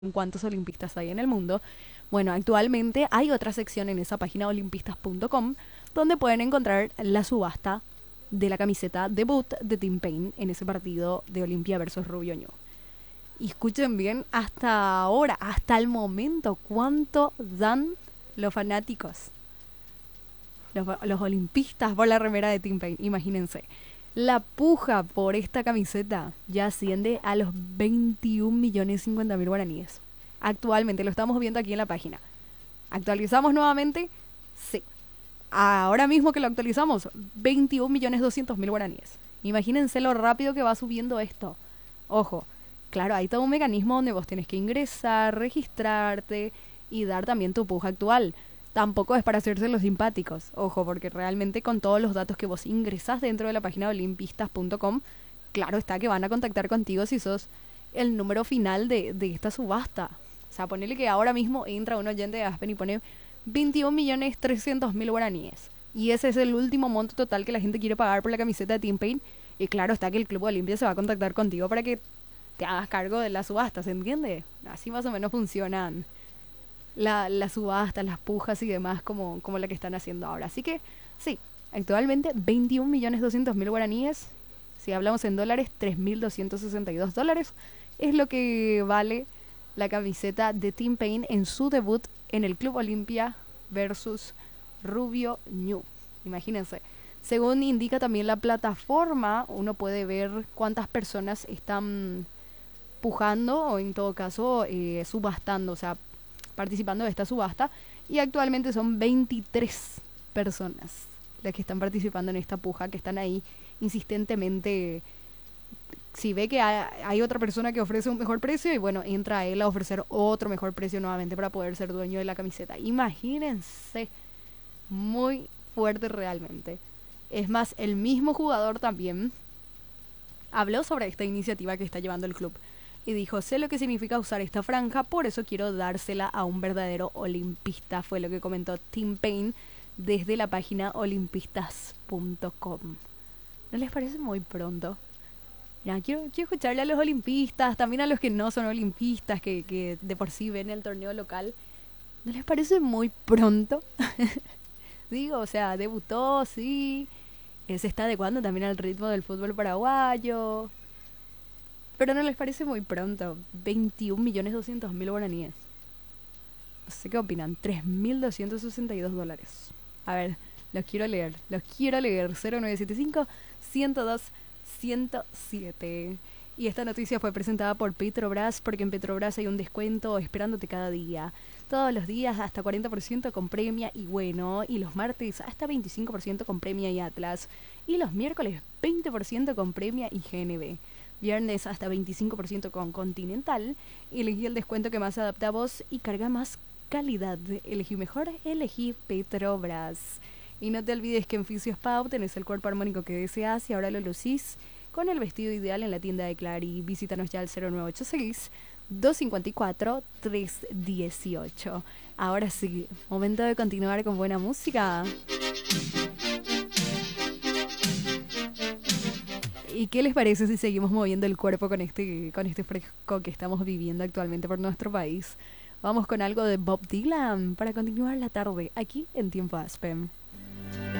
cuántos olimpistas hay en el mundo. Bueno, actualmente hay otra sección en esa página olimpistas.com donde pueden encontrar la subasta de la camiseta debut de Tim Payne en ese partido de Olimpia versus Rubio Ñu. Y escuchen bien, hasta ahora, hasta el momento, cuánto dan los fanáticos, los olimpistas por la remera de Tim Payne. Imagínense, la puja por esta camiseta ya asciende a los 21.050.000 guaraníes. Actualmente, lo estamos viendo aquí en la página. ¿Actualizamos nuevamente? Sí. Ahora mismo que lo actualizamos, 21.200.000 guaraníes. Imagínense lo rápido que va subiendo esto. Ojo, claro, hay todo un mecanismo donde vos tenés que ingresar, registrarte y dar también tu puja actual. Tampoco es para hacerse los simpáticos, ojo, porque realmente con todos los datos que vos ingresás dentro de la página de olimpistas.com, claro está que van a contactar contigo si sos el número final de esta subasta. O sea, ponele que ahora mismo entra un oyente de Aspen y pone 21.300.000 guaraníes. Y ese es el último monto total que la gente quiere pagar por la camiseta de Tim Payne. Y claro está que el Club Olimpia se va a contactar contigo para que te hagas cargo de la subasta, ¿se entiende? Así más o menos funcionan las subastas, las pujas y demás como la que están haciendo ahora. Así que sí, actualmente 21.200.000 guaraníes, si hablamos en dólares, 3.262 dólares, es lo que vale la camiseta de Tim Payne en su debut en el Club Olimpia versus Rubio Ñu. Imagínense. Según indica también la plataforma, uno puede ver cuántas personas están pujando o en todo caso subastando, o sea, participando de esta subasta, y actualmente son 23 personas las que están participando en esta puja, que están ahí insistentemente. Si ve que hay otra persona que ofrece un mejor precio, y bueno, entra él a ofrecer otro mejor precio nuevamente para poder ser dueño de la camiseta. Imagínense, muy fuerte realmente. Es más, el mismo jugador también habló sobre esta iniciativa que está llevando el club y dijo: sé lo que significa usar esta franja, por eso quiero dársela a un verdadero olimpista. Fue lo que comentó Tim Payne desde la página olimpistas.com. ¿No les parece muy pronto? Ya, quiero escucharle a los olimpistas, también a los que no son olimpistas, que de por sí ven el torneo local. ¿No les parece muy pronto? Digo, o sea, debutó, sí, se está adecuando también al ritmo del fútbol paraguayo. Pero no les parece muy pronto. 21.200.000 guaraníes. No sé qué opinan. 3.262 dólares. A ver, los quiero leer. 0975-102-107. Y esta noticia fue presentada por Petrobras, porque en Petrobras hay un descuento esperándote cada día. Todos los días hasta 40% con Premia y Bueno. Y los martes hasta 25% con Premia y Atlas. Y los miércoles 20% con Premia y GNB. Viernes hasta 25% con Continental. Elegí el descuento que más se adapta a vos y carga más calidad. Elegí mejor, elegí Petrobras. Y no te olvides que en Fisiospa tenés el cuerpo armónico que deseas y ahora lo lucís con el vestido ideal en la tienda de Clary. Visítanos ya al 0986-254-318. Ahora sí, momento de continuar con buena música. ¿Y qué les parece si seguimos moviendo el cuerpo con este fresco que estamos viviendo actualmente por nuestro país? Vamos con algo de Bob Dylan para continuar la tarde aquí en Tiempo Aspen.